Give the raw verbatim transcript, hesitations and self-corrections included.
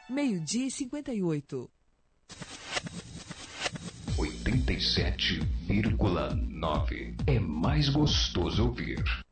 meio-dia e cinquenta e oito. oitenta e sete vírgula nove. É mais gostoso ouvir.